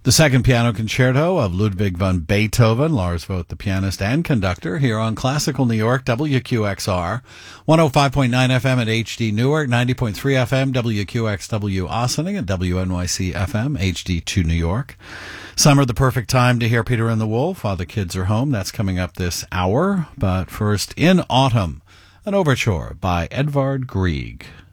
The second piano concerto of Ludwig van Beethoven, Lars Vogt, the pianist and conductor, here on Classical New York, WQXR, 105.9 FM at HD Newark, 90.3 FM, WQXW Ossining, and WNYC FM, HD2 New York. Summer, the perfect time to hear Peter and the Wolf while the kids are home. That's coming up this hour. But first, In Autumn, an overture by Edvard Grieg.